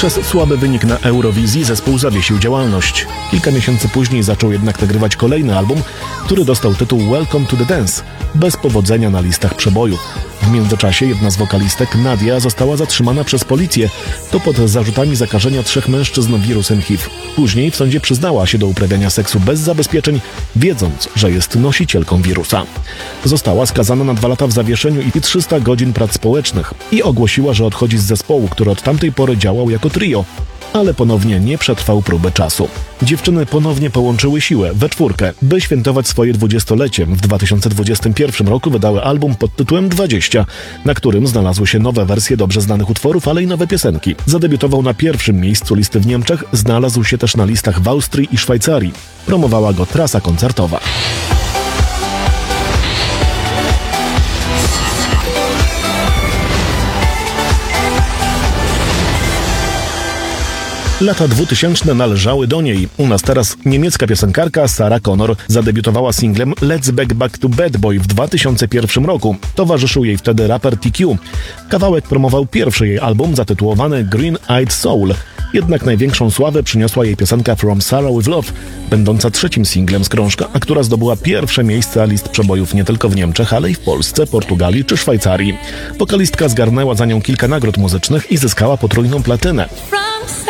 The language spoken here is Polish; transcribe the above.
Przez słaby wynik na Eurowizji zespół zawiesił działalność. Kilka miesięcy później zaczął jednak nagrywać kolejny album, który dostał tytuł Welcome to the Dance, bez powodzenia na listach przebojów. W międzyczasie jedna z wokalistek, Nadia, została zatrzymana przez policję. To pod zarzutami zakażenia 3 mężczyzn wirusem HIV. Później w sądzie przyznała się do uprawiania seksu bez zabezpieczeń, wiedząc, że jest nosicielką wirusa. Została skazana na 2 lata w zawieszeniu i 300 godzin prac społecznych i ogłosiła, że odchodzi z zespołu, który od tamtej pory działał jako trio, ale ponownie nie przetrwał próby czasu. Dziewczyny ponownie połączyły siłę we czwórkę, by świętować swoje 20-lecie. W 2021 roku wydały album pod tytułem 20, na którym znalazły się nowe wersje dobrze znanych utworów, ale i nowe piosenki. Zadebiutował na 1. miejscu listy w Niemczech, znalazł się też na listach w Austrii i Szwajcarii. Promowała go trasa koncertowa. Lata 2000 należały do niej. U nas teraz niemiecka piosenkarka Sarah Connor zadebiutowała singlem Let's Back to Bad Boy w 2001 roku. Towarzyszył jej wtedy raper TQ. Kawałek promował pierwszy jej album zatytułowany Green Eyed Soul. Jednak największą sławę przyniosła jej piosenka From Sarah with Love, będąca 3. singlem z krążka, a która zdobyła 1. miejsce list przebojów nie tylko w Niemczech, ale i w Polsce, Portugalii czy Szwajcarii. Wokalistka zgarnęła za nią kilka nagród muzycznych i zyskała potrójną platynę.